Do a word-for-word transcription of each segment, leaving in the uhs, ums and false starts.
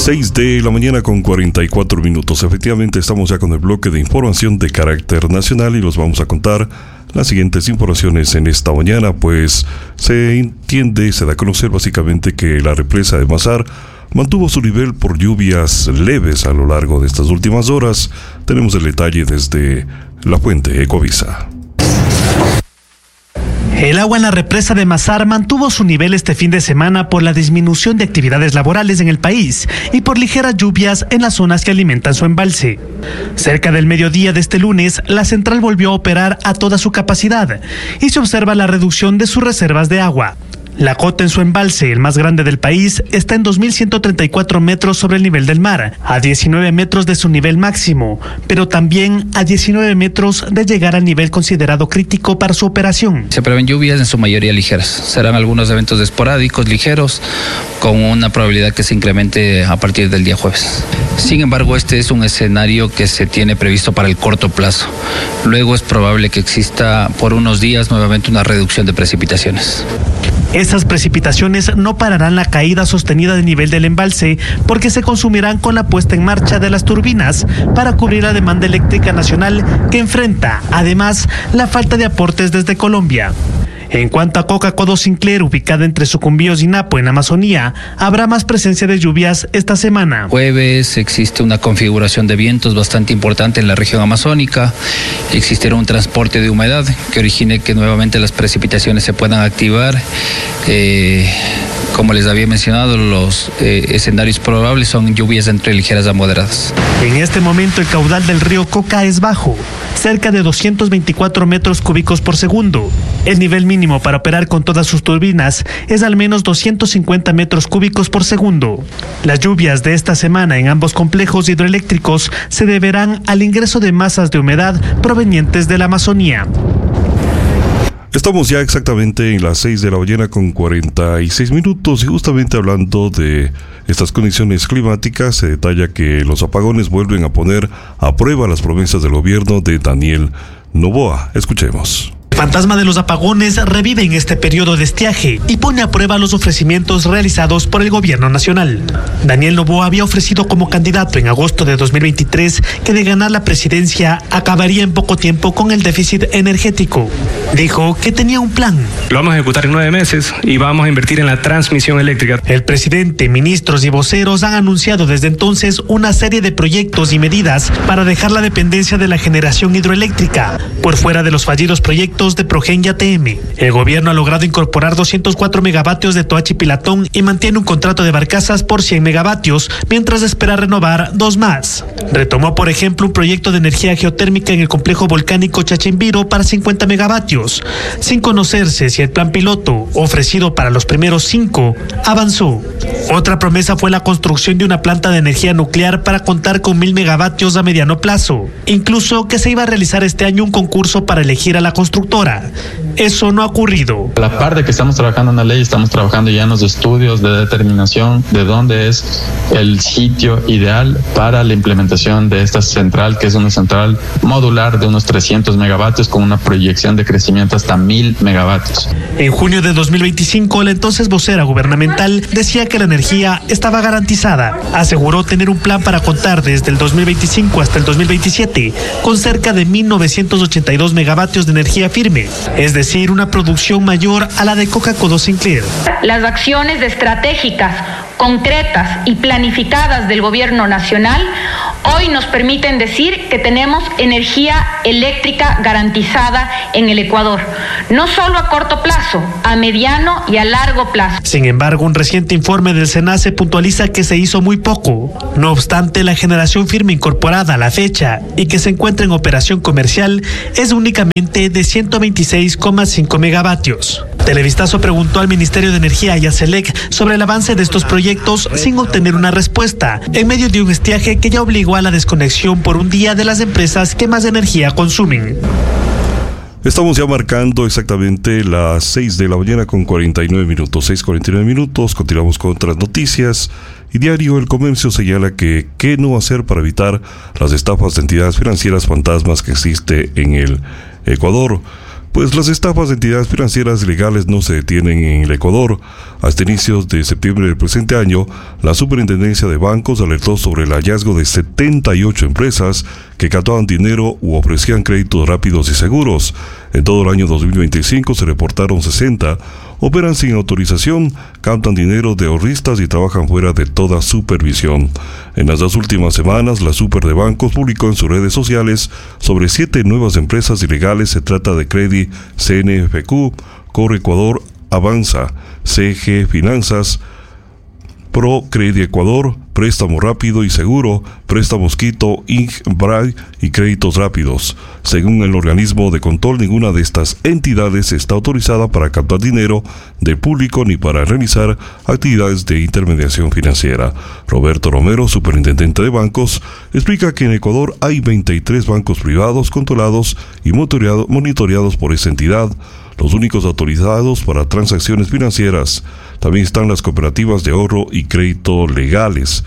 seis de la mañana con cuarenta y cuatro minutos. Efectivamente, estamos ya con el bloque de información de carácter nacional y los vamos a contar las siguientes informaciones en esta mañana. Pues se entiende, se da a conocer básicamente que la represa de Mazar mantuvo su nivel por lluvias leves a lo largo de estas últimas horas. Tenemos el detalle desde la fuente Ecovisa. El agua en la represa de Mazar mantuvo su nivel este fin de semana por la disminución de actividades laborales en el país y por ligeras lluvias en las zonas que alimentan su embalse. Cerca del mediodía de este lunes, la central volvió a operar a toda su capacidad y se observa la reducción de sus reservas de agua. La cota en su embalse, el más grande del país, está en dos mil ciento treinta y cuatro metros sobre el nivel del mar, a diecinueve metros de su nivel máximo, pero también a diecinueve metros de llegar al nivel considerado crítico para su operación. Se prevén lluvias en su mayoría ligeras. Serán algunos eventos esporádicos, ligeros, con una probabilidad que se incremente a partir del día jueves. Sin embargo, este es un escenario que se tiene previsto para el corto plazo. Luego es probable que exista por unos días nuevamente una reducción de precipitaciones. Esas precipitaciones no pararán la caída sostenida del nivel del embalse porque se consumirán con la puesta en marcha de las turbinas para cubrir la demanda eléctrica nacional que enfrenta, además, la falta de aportes desde Colombia. En cuanto a Coca-Codo Sinclair, ubicada entre Sucumbíos y Napo, en Amazonía, habrá más presencia de lluvias esta semana. Jueves existe una configuración de vientos bastante importante en la región amazónica. Existirá un transporte de humedad que origine que nuevamente las precipitaciones se puedan activar. Eh, como les había mencionado, los eh, escenarios probables son lluvias entre ligeras a moderadas. En este momento el caudal del río Coca es bajo, cerca de doscientos veinticuatro metros cúbicos por segundo. El nivel mínimo para operar con todas sus turbinas es al menos doscientos cincuenta metros cúbicos por segundo. Las lluvias de esta semana en ambos complejos hidroeléctricos se deberán al ingreso de masas de humedad provenientes de la Amazonía. Estamos ya exactamente en las seis de la mañana con cuarenta y seis minutos y justamente hablando de estas condiciones climáticas se detalla que los apagones vuelven a poner a prueba las promesas del gobierno de Daniel Noboa. Escuchemos. El fantasma de los apagones revive en este periodo de estiaje y pone a prueba los ofrecimientos realizados por el gobierno nacional. Daniel Noboa había ofrecido como candidato en agosto de dos mil veintitrés que de ganar la presidencia acabaría en poco tiempo con el déficit energético. Dijo que tenía un plan. Lo vamos a ejecutar en nueve meses y vamos a invertir en la transmisión eléctrica. El presidente, ministros y voceros han anunciado desde entonces una serie de proyectos y medidas para dejar la dependencia de la generación hidroeléctrica por fuera de los fallidos proyectos de Progen y A T M. El gobierno ha logrado incorporar doscientos cuatro megavatios de Toachi Pilatón y mantiene un contrato de barcazas por cien megavatios, mientras espera renovar dos más. Retomó, por ejemplo, un proyecto de energía geotérmica en el complejo volcánico Chachimbiro para cincuenta megavatios, sin conocerse si el plan piloto, ofrecido para los primeros cinco, avanzó. Otra promesa fue la construcción de una planta de energía nuclear para contar con mil megavatios a mediano plazo, incluso que se iba a realizar este año un concurso para elegir a la constructora. Eso no ha ocurrido. A la par de que estamos trabajando en la ley, estamos trabajando ya en los estudios de determinación de dónde es el sitio ideal para la implementación de esta central, que es una central modular de unos trescientos megavatios con una proyección de crecimiento hasta mil megavatios. En junio de dos mil veinticinco, la entonces vocera gubernamental decía que la energía estaba garantizada. Aseguró tener un plan para contar desde el dos mil veinticinco hasta el dos mil veintisiete con cerca de mil novecientos ochenta y dos megavatios de energía firme, es decir, una producción mayor a la de Coca-Codo Sinclair. Las acciones estratégicas, concretas y planificadas del gobierno nacional hoy nos permiten decir que tenemos energía eléctrica garantizada en el Ecuador, no solo a corto plazo, a mediano y a largo plazo. Sin embargo, un reciente informe del SENACE puntualiza que se hizo muy poco. No obstante, la generación firme incorporada a la fecha y que se encuentra en operación comercial es únicamente de ciento veintiséis coma cinco megavatios. Televistazo preguntó al Ministerio de Energía y a CELEC sobre el avance de estos proyectos sin obtener una respuesta, en medio de un estiaje que ya obligó a la desconexión por un día de las empresas que más energía consumen. Estamos ya marcando exactamente las seis de la mañana con cuarenta y nueve minutos, seis cuarenta y nueve minutos, continuamos con otras noticias. Y Diario El Comercio señala que qué no hacer para evitar las estafas de entidades financieras fantasmas que existe en el Ecuador. Pues las estafas de entidades financieras ilegales no se detienen en el Ecuador. Hasta inicios de septiembre del presente año, la Superintendencia de Bancos alertó sobre el hallazgo de setenta y ocho empresas que captaban dinero u ofrecían créditos rápidos y seguros. En todo el año dos mil veinticinco se reportaron sesenta, operan sin autorización, captan dinero de ahorristas y trabajan fuera de toda supervisión. En las dos últimas semanas, la Super de Bancos publicó en sus redes sociales sobre siete nuevas empresas ilegales. Se trata de Credit, C N F Q, Corre Ecuador, Avanza, C G Finanzas, Pro Credit Ecuador, Préstamo Rápido y Seguro, Préstamos Quito, Inc. Bray y Créditos Rápidos. Según el organismo de control, ninguna de estas entidades está autorizada para captar dinero del público ni para realizar actividades de intermediación financiera. Roberto Romero, superintendente de bancos, explica que en Ecuador hay veintitrés bancos privados controlados y monitoreados por esa entidad, los únicos autorizados para transacciones financieras. También están las cooperativas de ahorro y crédito legales.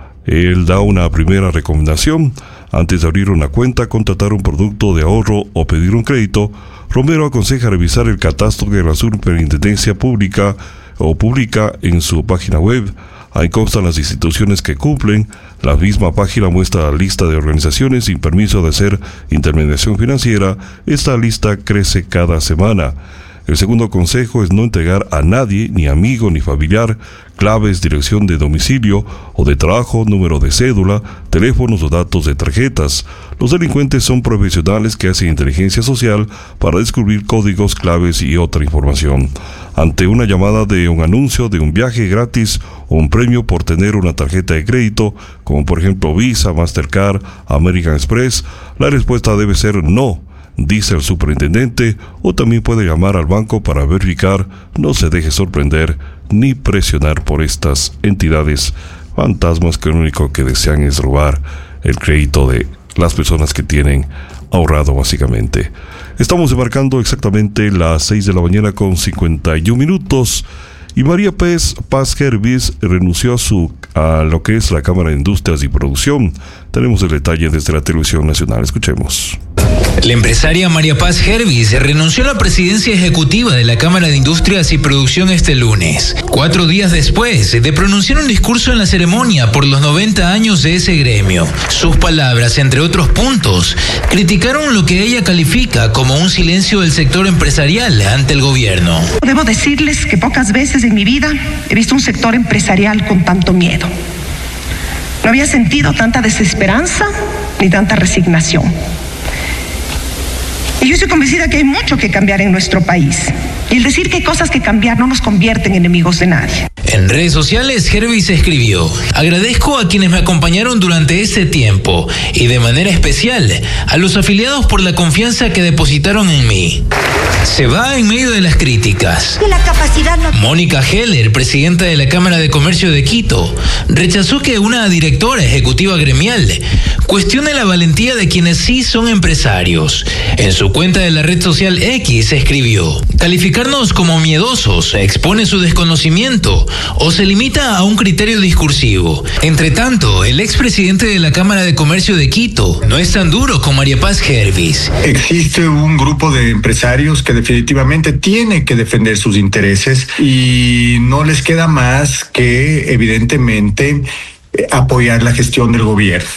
Él da una primera recomendación. Antes de abrir una cuenta, contratar un producto de ahorro o pedir un crédito, Romero aconseja revisar el catastro que la Superintendencia pública o publica en su página web. Ahí constan las instituciones que cumplen. La misma página muestra la lista de organizaciones sin permiso de hacer intermediación financiera. Esta lista crece cada semana. El segundo consejo es no entregar a nadie, ni amigo ni familiar, claves, dirección de domicilio o de trabajo, número de cédula, teléfonos o datos de tarjetas. Los delincuentes son profesionales que hacen inteligencia social para descubrir códigos, claves y otra información. Ante una llamada de un anuncio de un viaje gratis o un premio por tener una tarjeta de crédito, como por ejemplo Visa, Mastercard, American Express, la respuesta debe ser no, dice el superintendente, o también puede llamar al banco para verificar. No se deje sorprender ni presionar por estas entidades fantasmas que lo único que desean es robar el crédito de las personas que tienen ahorrado básicamente. Estamos embarcando exactamente las seis de la mañana con cincuenta y un minutos. Y María Paz, Paz Hervis renunció a, su, a lo que es la Cámara de Industrias y Producción. Tenemos el detalle desde la Televisión Nacional. Escuchemos. La empresaria María Paz Hervis renunció a la presidencia ejecutiva de la Cámara de Industrias y Producción este lunes, cuatro días después de pronunciar un discurso en la ceremonia por los noventa años de ese gremio. Sus palabras, entre otros puntos, criticaron lo que ella califica como un silencio del sector empresarial ante el gobierno. Debo decirles que pocas veces en mi vida he visto un sector empresarial con tanto miedo. No había sentido tanta desesperanza ni tanta resignación. Y yo estoy convencida que hay mucho que cambiar en nuestro país. Y el decir que hay cosas que cambiar no nos convierte en enemigos de nadie. En redes sociales, Hervis escribió: agradezco a quienes me acompañaron durante este tiempo y de manera especial a los afiliados por la confianza que depositaron en mí. Se va en medio de las críticas. La capacidad no... Mónica Heller, presidenta de la Cámara de Comercio de Quito, rechazó que una directora ejecutiva gremial cuestione la valentía de quienes sí son empresarios. En su cuenta de la red social X escribió: calificarnos como miedosos expone su desconocimiento o se limita a un criterio discursivo. Entre tanto, el expresidente de la Cámara de Comercio de Quito no es tan duro con María Paz Hervis. Existe un grupo de empresarios que definitivamente tiene que defender sus intereses y no les queda más que, evidentemente, apoyar la gestión del gobierno.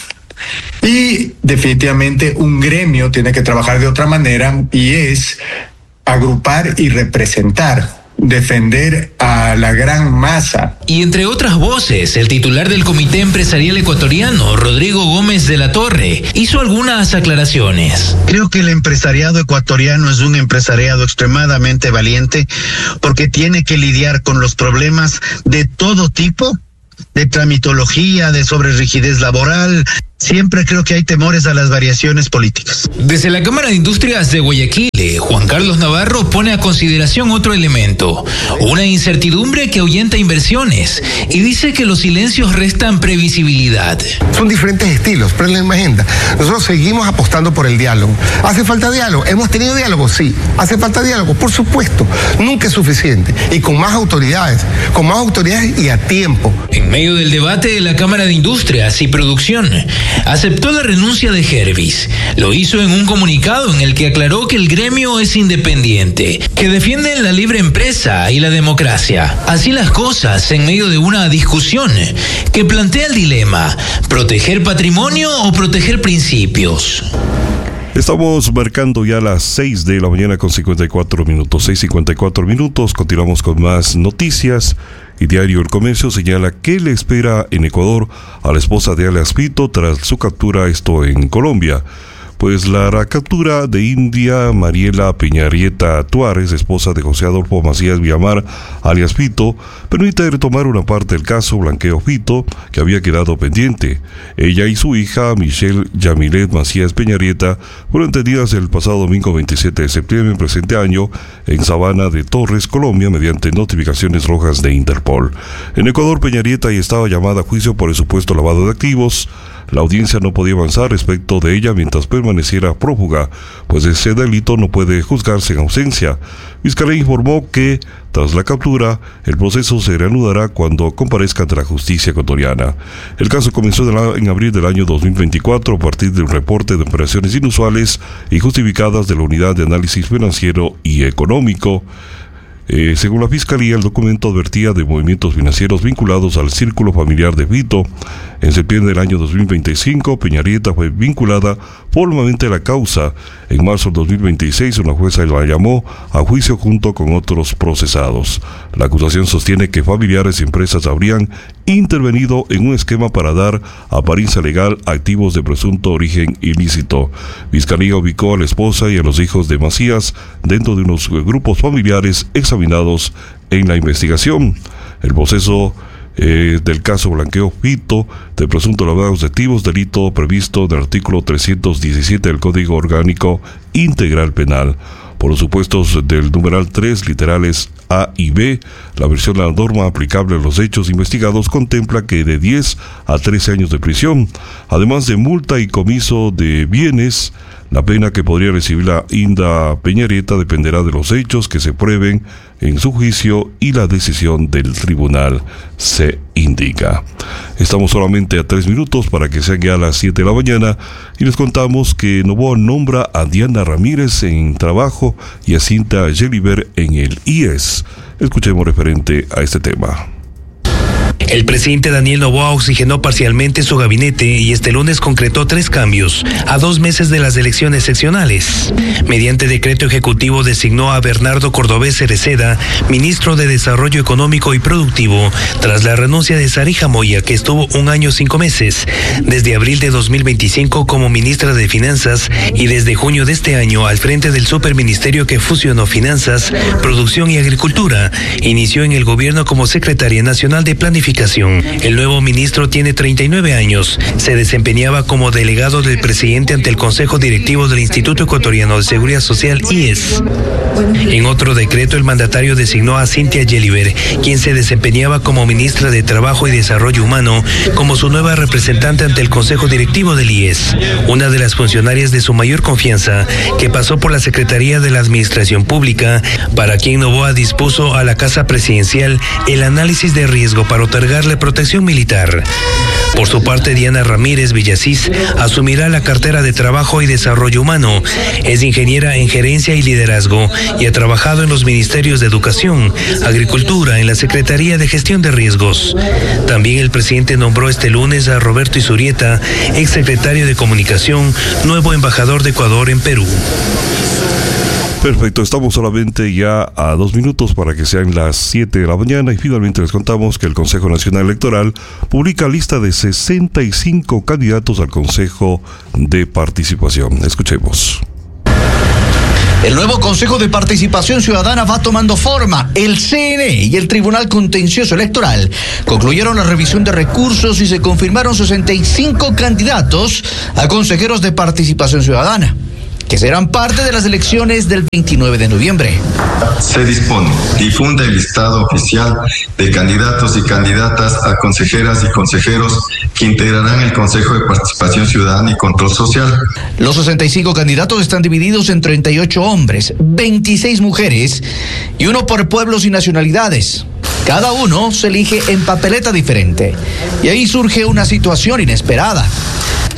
Y definitivamente un gremio tiene que trabajar de otra manera y es agrupar y representar, defender a la gran masa. Y entre otras voces, el titular del Comité Empresarial Ecuatoriano, Rodrigo Gómez de la Torre, hizo algunas aclaraciones. Creo que el empresariado ecuatoriano es un empresariado extremadamente valiente porque tiene que lidiar con los problemas de todo tipo, de tramitología, de sobrerrigidez laboral. Siempre creo que hay temores a las variaciones políticas. Desde la Cámara de Industrias de Guayaquil, Juan Carlos Navarro pone a consideración otro elemento, una incertidumbre que ahuyenta inversiones y dice que los silencios restan previsibilidad. Son diferentes estilos, pero en la misma agenda. Nosotros seguimos apostando por el diálogo. ¿Hace falta diálogo? ¿Hemos tenido diálogo? Sí. ¿Hace falta diálogo? Por supuesto. Nunca es suficiente. Y con más autoridades, con más autoridades y a tiempo. En medio del debate de la Cámara de Industrias y Producción, aceptó la renuncia de Hervis. Lo hizo en un comunicado en el que aclaró que el gremio es independiente, que defienden la libre empresa y la democracia. Así las cosas, en medio de una discusión que plantea el dilema: ¿proteger patrimonio o proteger principios? Estamos marcando ya las seis de la mañana con cincuenta y cuatro minutos, seis cincuenta y cuatro minutos. Continuamos con más noticias. Y Diario El Comercio señala que le espera en Ecuador a la esposa de alias Pito tras su captura, esto en Colombia. Pues la captura de India Mariela Peñarrieta Tuárez, esposa de José Adolfo Macías Villamar, alias Pito, permite retomar una parte del caso Blanqueo Pito, que había quedado pendiente. Ella y su hija, Michelle Yamilet Macías Peñarrieta, fueron detenidas el pasado domingo veintisiete de septiembre en presente año en Sabana de Torres, Colombia, mediante notificaciones rojas de Interpol. En Ecuador, Peñarrieta ya estaba llamada a juicio por el supuesto lavado de activos. La audiencia no podía avanzar respecto de ella mientras permaneciera prófuga, pues ese delito no puede juzgarse en ausencia. Fiscalía informó que, tras la captura, el proceso se reanudará cuando comparezca ante la justicia ecuatoriana. El caso comenzó en abril del año dos mil veinticuatro a partir de un reporte de operaciones inusuales y justificadas de la Unidad de Análisis Financiero y Económico. Eh, según la Fiscalía, el documento advertía de movimientos financieros vinculados al círculo familiar de Pito. En septiembre del año dos mil veinticinco, Peñarrieta fue vinculada formalmente a la causa. En marzo del dos mil veintiséis, una jueza la llamó a juicio junto con otros procesados. La acusación sostiene que familiares y empresas habrían intervenido en un esquema para dar apariencia legal a activos de presunto origen ilícito. Fiscalía ubicó a la esposa y a los hijos de Macías dentro de unos grupos familiares examinados en la investigación. El proceso eh, del caso Blanqueo Pito de presunto lavado de activos, delito previsto en el artículo trescientos diecisiete del Código Orgánico Integral Penal. Por los supuestos del numeral tres, literales A y B, la versión de la norma aplicable a los hechos investigados contempla que de diez a trece años de prisión, además de multa y comiso de bienes. La pena que podría recibir la Inda Peñarrieta dependerá de los hechos que se prueben en su juicio y la decisión del tribunal, se indica. Estamos solamente a tres minutos para que sean ya las siete de la mañana y les contamos que Noboa nombra a Diana Ramírez en trabajo y a Cintia Gelliver en el I E S. Escuchemos referente a este tema. El presidente Daniel Noboa oxigenó parcialmente su gabinete y este lunes concretó tres cambios a dos meses de las elecciones seccionales. Mediante decreto ejecutivo designó a Bernardo Cordobés Cereceda, ministro de Desarrollo Económico y Productivo, tras la renuncia de Sarija Moya, que estuvo un año cinco meses, desde abril de dos mil veinticinco como ministra de Finanzas y desde junio de este año al frente del superministerio que fusionó Finanzas, Producción y Agricultura. Inició en el gobierno como secretaria nacional de Planificación. El nuevo ministro tiene treinta y nueve años. Se desempeñaba como delegado del presidente ante el Consejo Directivo del Instituto Ecuatoriano de Seguridad Social, I E S. En otro decreto, el mandatario designó a Cintia Gelliver, quien se desempeñaba como ministra de Trabajo y Desarrollo Humano, como su nueva representante ante el Consejo Directivo del I E S. Una de las funcionarias de su mayor confianza, que pasó por la Secretaría de la Administración Pública, para quien Noboa dispuso a la Casa Presidencial el análisis de riesgo para otorgarle protección militar. Por su parte, Diana Ramírez Villasís asumirá la cartera de Trabajo y Desarrollo Humano. Es ingeniera en Gerencia y Liderazgo y ha trabajado en los Ministerios de Educación, Agricultura, en la Secretaría de Gestión de Riesgos. También el presidente nombró este lunes a Roberto Isurieta, exsecretario de Comunicación, nuevo embajador de Ecuador en Perú. Perfecto, estamos solamente ya a dos minutos para que sean las siete de la mañana y finalmente les contamos que el Consejo Nacional Electoral publica lista de sesenta y cinco candidatos al Consejo de Participación. Escuchemos. El nuevo Consejo de Participación Ciudadana va tomando forma. El C N E y el Tribunal Contencioso Electoral concluyeron la revisión de recursos y se confirmaron sesenta y cinco candidatos a consejeros de participación ciudadana, que serán parte de las elecciones del veintinueve de noviembre. Se dispone, difunde el listado oficial de candidatos y candidatas a consejeras y consejeros que integrarán el Consejo de Participación Ciudadana y Control Social. Los sesenta y cinco candidatos están divididos en treinta y ocho hombres, veintiséis mujeres y uno por pueblos y nacionalidades. Cada uno se elige en papeleta diferente y ahí surge una situación inesperada.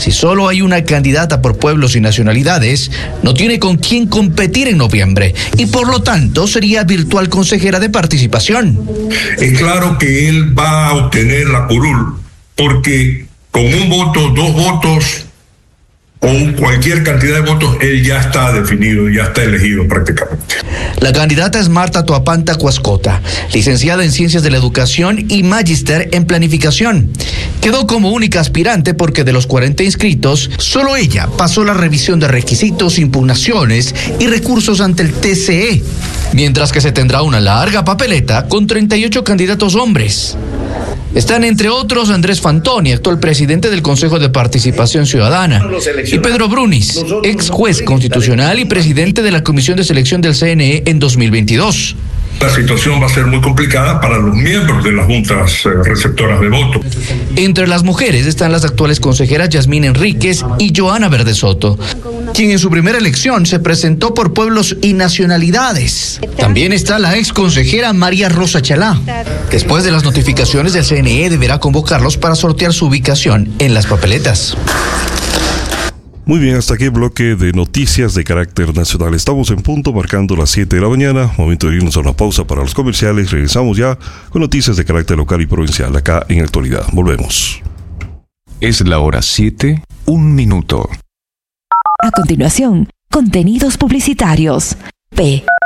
Si solo hay una candidata por pueblos y nacionalidades, no tiene con quién competir en noviembre y por lo tanto sería virtual consejera de participación. Es claro que él va a obtener la curul, porque con un voto, dos votos o cualquier cantidad de votos, él ya está definido, ya está elegido prácticamente. La candidata es Marta Toapanta Cuascota, licenciada en Ciencias de la Educación y magíster en Planificación. Quedó como única aspirante porque de los cuarenta inscritos, solo ella pasó la revisión de requisitos, impugnaciones y recursos ante el T C E, mientras que se tendrá una larga papeleta con treinta y ocho candidatos hombres. Están entre otros Andrés Fantoni, actual presidente del Consejo de Participación Ciudadana, y Pedro Brunis, ex juez constitucional y presidente de la Comisión de Selección del C N E en dos mil veintidós. La situación va a ser muy complicada para los miembros de las juntas eh, receptoras de voto. Entre las mujeres están las actuales consejeras Yasmín Enríquez y Joana Verde Soto, quien en su primera elección se presentó por pueblos y nacionalidades. También está la ex consejera María Rosa Chalá. Después de las notificaciones del C N E deberá convocarlos para sortear su ubicación en las papeletas. Muy bien, hasta aquí el bloque de noticias de carácter nacional. Estamos en punto, marcando las siete de la mañana. Momento de irnos a una pausa para los comerciales. Regresamos ya con noticias de carácter local y provincial, acá en Actualidad. Volvemos. Es la hora siete, un minuto. A continuación, contenidos publicitarios. P.